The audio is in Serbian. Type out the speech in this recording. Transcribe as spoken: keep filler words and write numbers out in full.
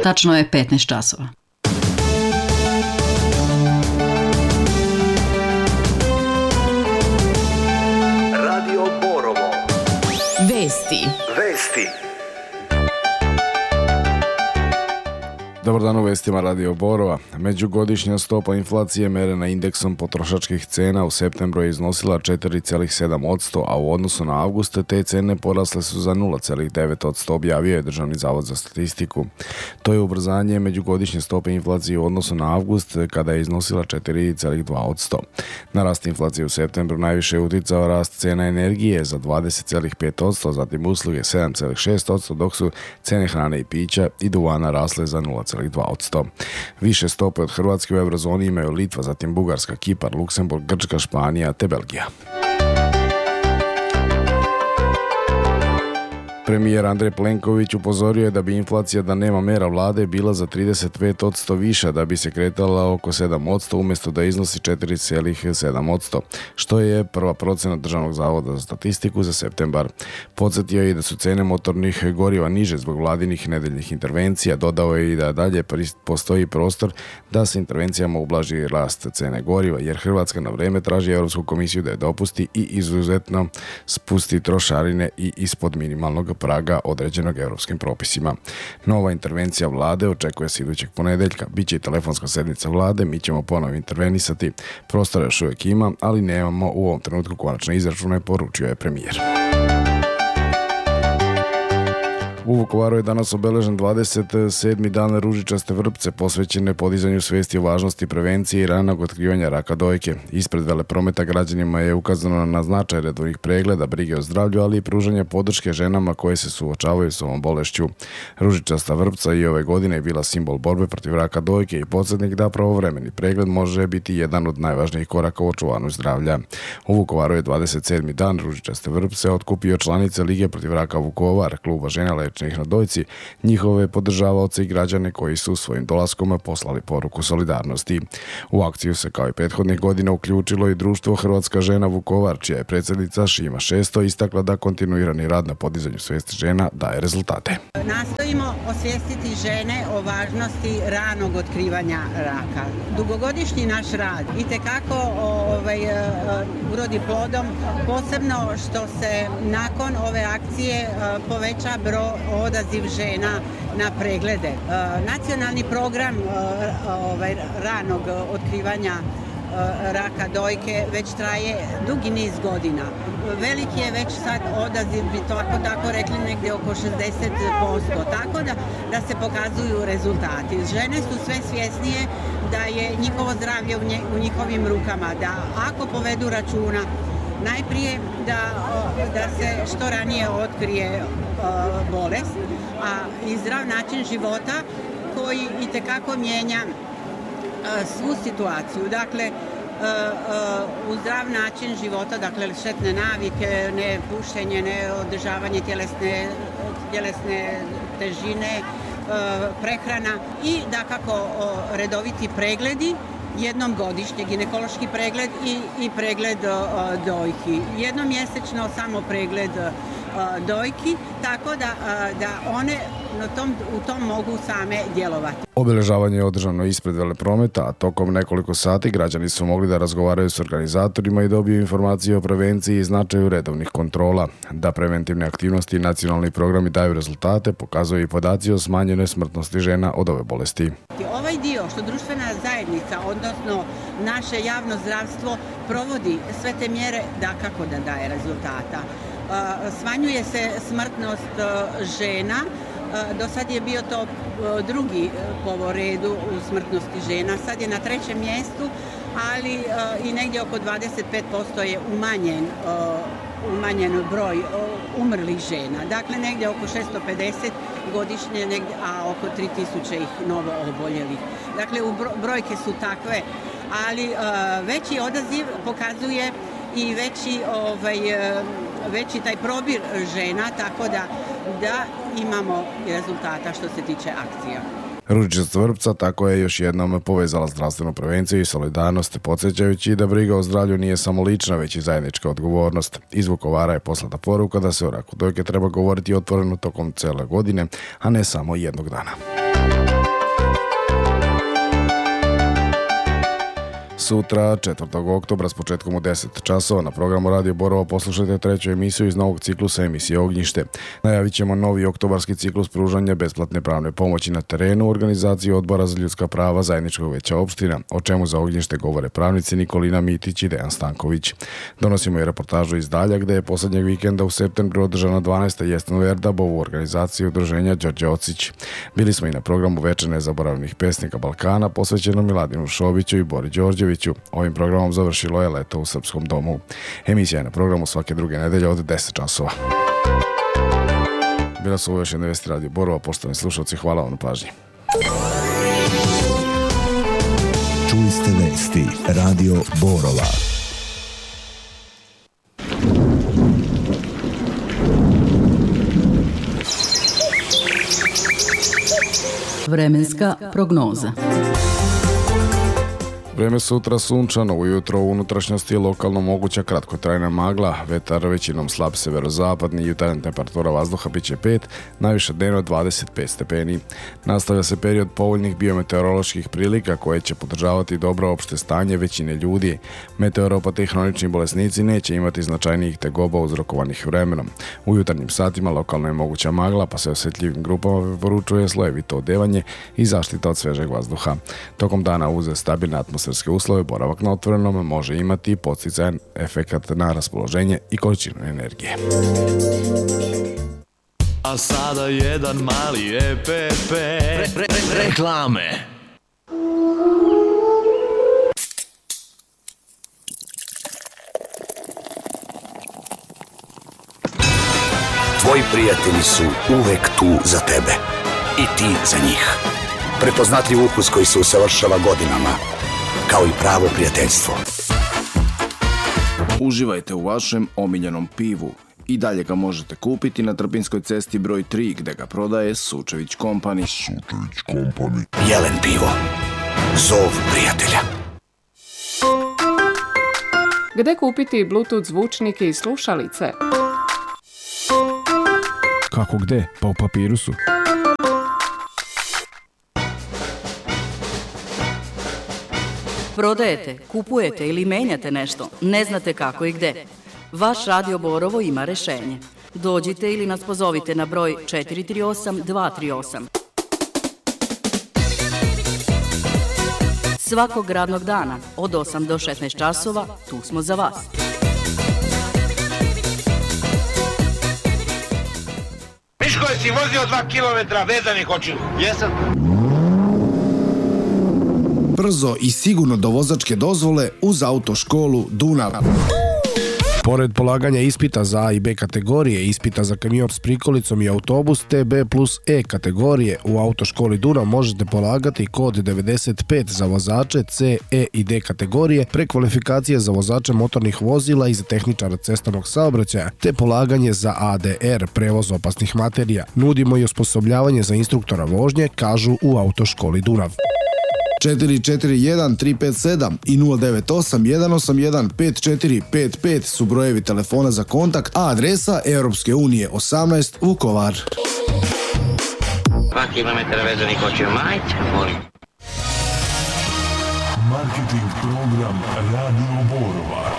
Tačno je petnaest časova. Radio Borovo. Vesti. Vesti. Dobar dan u vestima Radio Borova. Međugodišnja stopa inflacije merena indeksom potrošačkih cena u septembru je iznosila četiri zarez sedam posto, a u odnosu na avgust te cene porasle su za nula zarez devet posto, objavio je Državni zavod za statistiku. To je ubrzanje međugodišnje stope inflacije u odnosu na avgust, kada je iznosila četiri zarez dva posto. Na rast inflacije u septembru najviše je uticao rast cena energije za dvadeset zarez pet posto, zatim usluge sedam zarez šest posto, dok su cene hrane i pića i duvana rasle za nula zarez dva posto. Više stope od Hrvatske u eurozoni imaju Litva, zatim Bugarska, Kipar, Luksemburg, Grčka, Španija te Belgija. Premijer Andrej Plenković upozorio je da bi inflacija da nema mera vlade bila za trideset pet posto viša, da bi se kretala oko sedam posto umjesto da iznosi četiri zarez sedam posto, što je prva procena Državnog zavoda za statistiku za septembar. Podsjetio je i da su cene motornih goriva niže zbog vladinih nedeljnih intervencija. Dodao je i da dalje postoji prostor da se intervencijama ublaži rast cene goriva, jer Hrvatska na vreme traži Europsku komisiju da je dopusti i izuzetno spusti trošarine i ispod minimalnog praga određenog europskim propisima. Nova intervencija vlade očekuje se idućeg ponedeljka. Biće i telefonska sednica vlade, mi ćemo ponovo intervenisati. Prostora još uvijek ima, ali nemamo u ovom trenutku konačne izračune, poručio je premijer. U Vukovaru je danas obeležen dvadeset sedmi dan ružičaste vrpce, posvećene podizanju svijesti o važnosti prevencije i ranog otkrivanja raka dojke. Ispred veleprometa građanima je ukazano na značaj redovnih pregleda, brige o zdravlju, ali i pružanja podrške ženama koje se suočavaju s ovom bolešću. Ružičasta vrpca i ove godine je bila simbol borbe protiv raka dojke i podsjetnik da pravovremeni pregled može biti jedan od najvažnijih koraka u očuvanju zdravlja. U Vukovaru je dvadeset sedmi dan ružičaste vrpce otkupio članice Lige protiv raka Vukovar, kluba žena lečenih na dojci, njihove podržavaoce i građane koji su svojim dolaskom poslali poruku solidarnosti. U akciju se kao i prethodnih godina uključilo i društvo Hrvatska žena Vukovar, čija je predsjednica Šima Šesto istakla da kontinuirani rad na podizanju svijesti žena daje rezultate. Nastojimo osvijestiti žene o važnosti ranog otkrivanja raka. Dugogodišnji naš rad itekako ovaj, urodi plodom, posebno što se nakon ove akcije poveća broj odaziv žena na preglede. Nacionalni program ovaj, ranog otkrivanja raka dojke već traje dugi niz godina. Veliki je već sad odaziv, bi tako, tako rekli, negdje oko šezdeset posto, tako da, da se pokazuju rezultati. Žene su sve svjesnije da je njihovo zdravlje u, nje, u njihovim rukama, da ako povedu računa najprije da, da se što ranije otkrije uh, bolest, a i zdrav način života koji itekako mijenja uh, svu situaciju. Dakle, uh, uh, u zdrav način života, dakle štetne navike, ne pušenje, ne održavanje tjelesne, tjelesne težine, uh, prehrana i dakako uh, redoviti pregledi, jednom godišnje ginekološki pregled i, i pregled uh, dojki. Jednom mjesečno samo pregled uh, dojki, tako da, uh, da one na tom, u tom mogu same djelovati. Obeležavanje je održano ispred veleprometa, a tokom nekoliko sati građani su mogli da razgovaraju s organizatorima i dobiju informacije o prevenciji i značaju redovnih kontrola. Da preventivne aktivnosti i nacionalni programi daju rezultate, pokazuju i podaci o smanjenoj smrtnosti žena od ove bolesti. Ovaj dio što društvena zajednica, odnosno naše javno zdravstvo, provodi sve te mjere, dakako da daje rezultata. Smanjuje se smrtnost žena. Do sad je bio to drugi po redu u smrtnosti žena, sad je na trećem mjestu, ali i negdje oko dvadeset pet posto je umanjen, umanjen broj umrlih žena. Dakle, negdje oko šesto pedeset godišnje, negdje, a oko tri tisuće ih novo oboljelih. Dakle, brojke su takve, ali veći odaziv pokazuje i veći, ovaj, veći taj probir žena, tako da, da imamo rezultata što se tiče akcija. Ružičasta vrpca tako je još jednom povezala zdravstvenu prevenciju i solidarnost, podsjećajući da briga o zdravlju nije samo lična, već i zajednička odgovornost. Iz Vukovara je poslata poruka da se o raku dojke treba govoriti otvoreno tokom cele godine, a ne samo jednog dana. Sutra, četvrtog oktobra, s početkom u deset časova, na programu Radio Borovo poslušajte treću emisiju iz novog ciklusa emisije Ognjište. Najavit ćemo novi oktobarski ciklus pružanja besplatne pravne pomoći na terenu u organizaciji Odbora za ljudska prava Zajedničkog veća opština, o čemu za Ognjište govore pravnici Nikolina Mitić i Dejan Stanković. Donosimo i reportažu iz Dalja, gde je poslednjeg vikenda u septembru održana dvanaesta Jesnu Erdabovu organizaciju udruženja Đorđe Ocić. Bili smo i na programu Veče nezaboravnih pesnika Balkana, posvećeno Miladinu Šobiću i Bori Đorđeviću. Ovim programom završilo je Leto u Srpskom domu. Emisija je na programu svake druge nedelje od deset časova. Bila su ovo još jedne vesti Radio Borova. Poštovani slušalci, hvala vam na pažnji. Čuli ste vesti Radio Borova. Vremenska prognoza. Vreme sutra sunčano, ujutro u unutrašnjosti je lokalno moguća kratkotrajna magla, vetar većinom slab severozapadni, jutarnja temperatura vazduha biće pet, najviše dnevno dvadeset pet stepeni. Nastavlja se period povoljnih biometeoroloških prilika koje će podržavati dobro opšte stanje većine ljudi. Meteoropati i hronični bolesnici neće imati značajnijih tegoba uzrokovanih vremenom. U jutarnjim satima lokalno je moguća magla, pa se osjetljivim grupama preporučuje slojevito odevanje i zaštita od svežeg vazduha. Tokom dana uz stabilne atmosfere uslove, boravak na otvorenom može imati podsticajan efekat na raspoloženje i količinu energije. A sada jedan mali E P P re, re, re, reklame. Tvoji prijatelji su uvek tu za tebe i ti za njih. Prepoznatljiv ukus koji se usavršava godinama, kao i pravo prijateljstvo. Uživajte u vašem omiljenom pivu. I dalje ga možete kupiti na Trpinskoj cesti broj tri, gde ga prodaje Sučević Company. Sučević Company. Jelen pivo. Zov prijatelja. Gde kupiti Bluetooth zvučnike i slušalice? Kako gde? Pa u Papirusu. Prodajete, kupujete ili menjate nešto, ne znate kako i gde. Vaš Radio Borovo ima rešenje. Dođite ili nas pozovite na broj četiri tri osam dva tri osam. Svakog radnog dana od osam do šesnaest časova tu smo za vas. Miško, jesi vozio dva kilometra vezanih očiju? Jesam. Brzo i sigurno do vozačke dozvole uz autoškolu Dunav. Pored polaganja ispita za A i B kategorije, ispita za kamion s prikolicom i autobus T B plus E kategorije, u autoškoli Dunav možete polagati kod devedeset pet za vozače C, E i D kategorije, prekvalifikacije za vozače motornih vozila i za tehničara cestovnog saobraćaja, te polaganje za A D R, prevoz opasnih materija. Nudimo i osposobljavanje za instruktora vožnje, kažu u autoškoli Dunav. četiri četiri jedan tri pet sedam i nula devet osam jedan osam jedan pet četiri pet pet su brojevi telefona za kontakt, a adresa Europske unije osamnaest Vukovar. dva kilometra vezanih očiju, majte, molim. Marketing program Radio Borova.